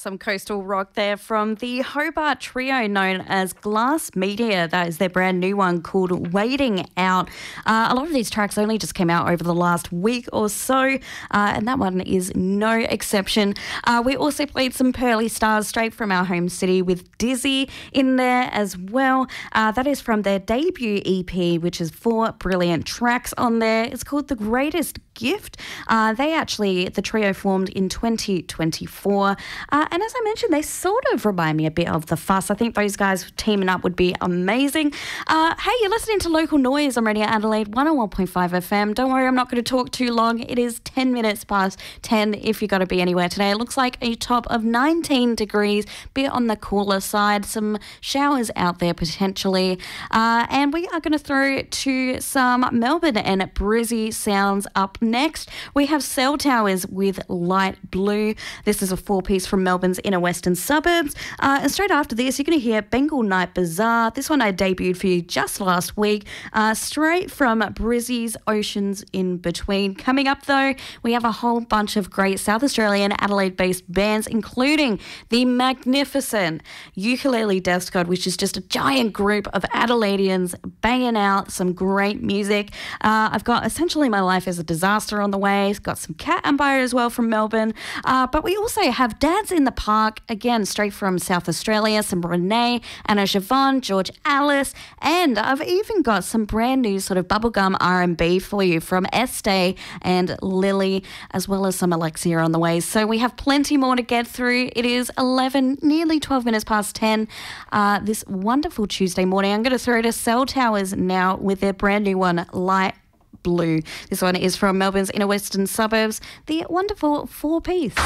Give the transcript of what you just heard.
Some coastal rock there from the Hobart trio known as Glass Media. That is their brand new one called Waiting Out. A lot of these tracks only just came out over the last week or so, and that one is no exception. We also played some Pearly Stars straight from our home city with Dizzy in there as well. That is from their debut EP, which is 4 brilliant tracks on there. It's called The Greatest Gift. The trio formed in 2024. And as I mentioned, they sort of remind me a bit of The Fuss. I think those guys teaming up would be amazing. Hey, you're listening to Local Noise on Radio Adelaide 101.5 FM. Don't worry, I'm not going to talk too long. It is 10 minutes past 10 if you've got to be anywhere today. It looks like a top of 19 degrees, bit on the cooler side, some showers out there potentially. And we are going to throw to some Melbourne and Brizzy sounds up next. We have Cell Towers with Light Blue. This is a 4-piece from Melbourne's inner western suburbs. And straight after this, you're going to hear Bengal Night Bazaar. This one I debuted for you just last week, straight from Brizzy's Oceans in Between. Coming up, though, we have a whole bunch of great South Australian Adelaide-based bands, including the magnificent Ukulele Death Squad, which is just a giant group of Adelaideans banging out some great music. I've got Essentially My Life is a Disaster on the way. It's got some Cat Empire as well from Melbourne. But we also have Dads in the Park, again, straight from South Australia, some Renee, Anna Siobhan, George Alice, and I've even got some brand new sort of bubblegum R&B for you from Estee and Lily, as well as some Alexia on the way. So we have plenty more to get through. It is 11, nearly 12 minutes past 10 this wonderful Tuesday morning. I'm going to throw to Cell Towers now with their brand new one, Light Blue. This one is from Melbourne's inner western suburbs, the wonderful 4-piece.